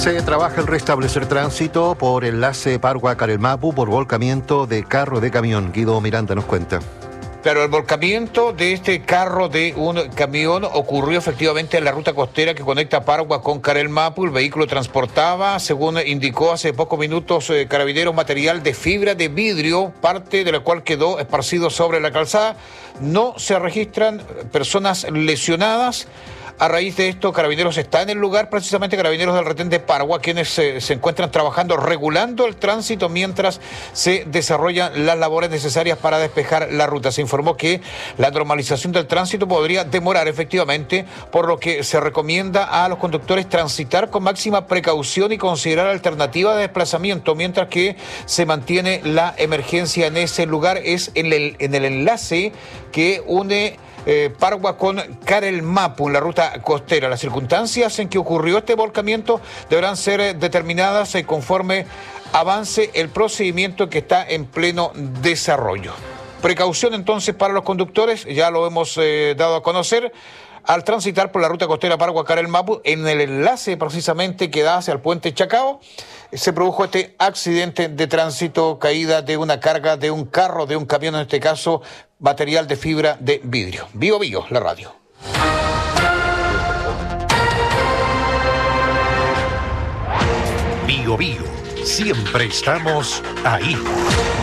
Se trabaja el restablecer tránsito por enlace Parua-Carelmapu por volcamiento de carro de camión. Guido Miranda nos cuenta. Claro, el volcamiento de este carro de un camión ocurrió efectivamente en la ruta costera que conecta Parua con Carelmapu. El vehículo transportaba, según indicó hace pocos minutos Carabineros, material de fibra de vidrio, parte de la cual quedó esparcido sobre la calzada. No se registran personas lesionadas. A raíz de esto, Carabineros está en el lugar, precisamente Carabineros del retén de Parua, quienes se encuentran trabajando, regulando el tránsito mientras se desarrollan las labores necesarias para despejar la ruta. Se informó que la normalización del tránsito podría demorar efectivamente, por lo que se recomienda a los conductores transitar con máxima precaución y considerar alternativas de desplazamiento, mientras que se mantiene la emergencia en ese lugar. Es en el enlace que une Parua con Carelmapu en la ruta costera. Las circunstancias en que ocurrió este volcamiento deberán ser determinadas conforme avance el procedimiento que está en pleno desarrollo. Precaución entonces para los conductores, ya lo hemos dado a conocer. Al transitar por la ruta costera Parua-Carelmapu, en el enlace precisamente que da hacia el puente Chacao, se produjo este accidente de tránsito, caída de una carga de un carro, de un camión, en este caso, material de fibra de vidrio. Bio Bio, la radio. Bio Bio, siempre estamos ahí.